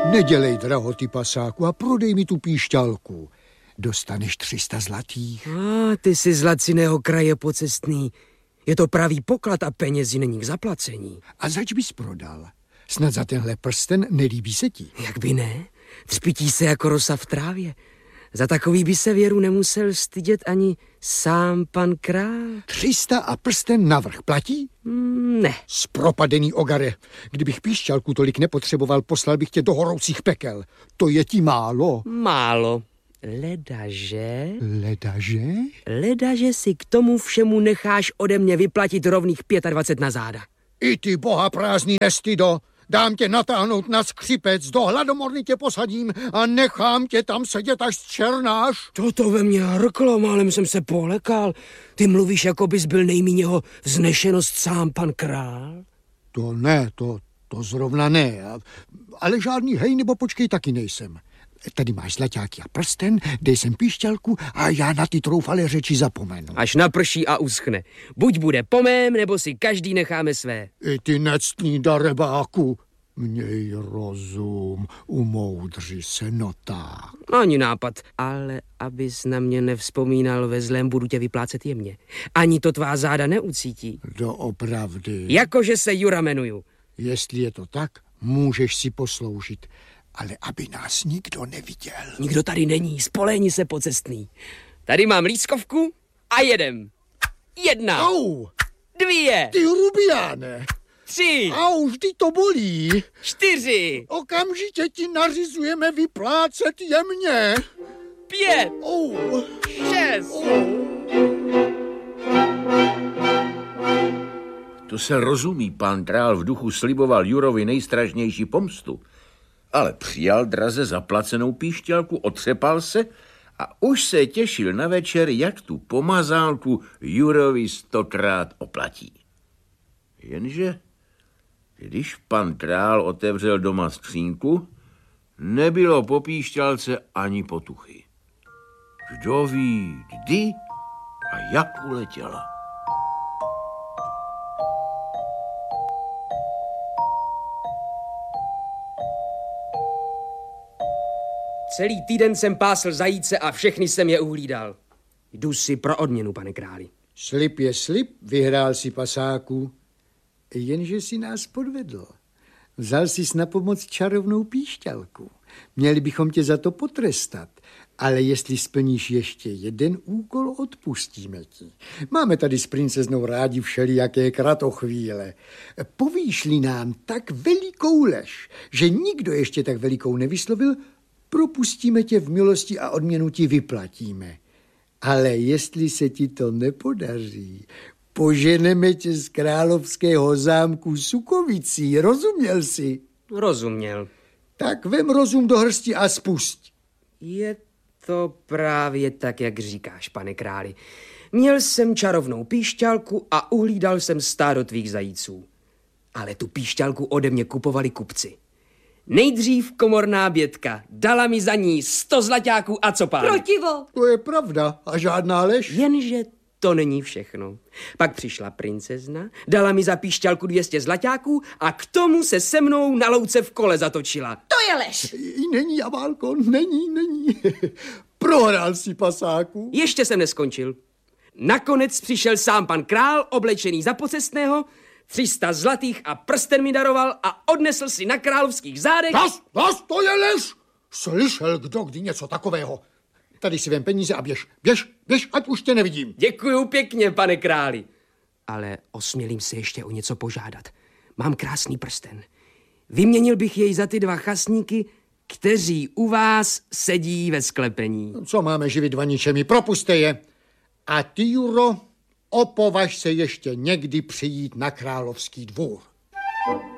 Nedělej drahoty, pasáku, a prodej mi tu píšťalku. Dostaneš 300 zlatých. Ty jsi z laciného kraje pocestný. Je to pravý poklad a penězi není k zaplacení. A zač bys prodal? Snad za tenhle prsten nelíbí se ti. Jak by ne? Třpití se jako rosa v trávě. Za takový by se věru nemusel stydět ani sám pan král. 300 a prsten navrch platí? Ne. Zpropadený ogare. Kdybych píšťalku tolik nepotřeboval, poslal bych tě do horoucích pekel. To je ti málo. Málo. Ledaže? Ledaže? Ledaže si k tomu všemu necháš ode mě vyplatit rovných 25 na záda. I ty boha prázdný nestydo. Dám tě natáhnout na skřipec, do hladomorny tě posadím a nechám tě tam sedět, až zčernáš. Toto ve mně hrklo, málem jsem se polekal. Ty mluvíš, jako bys byl nejmíň vznešenost sám pan král? To ne, to zrovna ne. Ale žádný hej nebo počkej taky nejsem. Tady máš zlaťáky a prsten, dej sem píšťalku a já na ty troufalé řeči zapomenu. Až naprší a uschne. Buď bude po mém, nebo si každý necháme své. I ty nectný darebáku, měj rozum, umoudři se, noták. Ani nápad, ale abys na mě nevzpomínal ve zlém, budu tě vyplácet jemně. Ani to tvá záda neucítí. Doopravdy. Jakože se Jura jmenuju. Jestli je to tak, můžeš si posloužit. Ale aby nás nikdo neviděl. Nikdo tady není, spolehni se pocestný. Tady mám lískovku a jedem. 1. Au! 2. Ty hrubiáne. 3. Au, vždy to bolí. 4. Okamžitě ti nařizujeme vyplácet jemně. 5. Au. 6. To se rozumí, pán král v duchu sliboval Jurovi nejstražnější pomstu. Ale přijal draze zaplacenou píšťalku, otřepal se a už se těšil na večer, jak tu pomazálku Jurovi 100krát oplatí. Jenže, když pan král otevřel doma skřínku, nebylo po píšťalce ani potuchy. Kdo ví, kdy a jak uletěla. Celý týden jsem pásl zajíce a všechny jsem je uhlídal. Jdu si pro odměnu, pane králi. Slib je slib, vyhrál si, pasáku. Jenže si nás podvedl. Vzal jsi na pomoc čarovnou píšťalku. Měli bychom tě za to potrestat. Ale jestli splníš ještě jeden úkol, odpustíme ti. Máme tady s princeznou rádi všelijaké kratochvíle. Povíš-li nám tak velikou lež, že nikdo ještě tak velikou nevyslovil, propustíme tě v milosti a odměnu ti vyplatíme. Ale jestli se ti to nepodaří, poženeme tě z královského zámku Sukovicí. Rozuměl jsi? Rozuměl. Tak vem rozum do hrsti a spusť. Je to právě tak, jak říkáš, pane králi. Měl jsem čarovnou píšťalku a uhlídal jsem stádo tvých zajíců. Ale tu píšťalku ode mě kupovali kupci. Nejdřív komorná bětka. Dala mi za ní 100 zlaťáků a copán. Protivo. To je pravda a žádná lež. Jenže to není všechno. Pak přišla princezna, dala mi za píšťalku 200 zlaťáků a k tomu se se mnou na louce v kole zatočila. To je lež. Není, Javálko, není. Prohrál si, pasáku. Ještě jsem neskončil. Nakonec přišel sám pan král, oblečený za pocestného, 300 zlatých a prsten mi daroval a odnesl si na královských zádech. Das, to je lež! Slyšel kdo kdy něco takového? Tady si vem peníze a běž, ať už tě nevidím. Děkuju pěkně, pane králi. Ale osmělím se ještě o něco požádat. Mám krásný prsten. Vyměnil bych jej za ty 2 chasníky, kteří u vás sedí ve sklepení. Co máme živit vaničemi? Propuste je. A ty, Juro, opovaž se ještě někdy přijít na královský dvůr.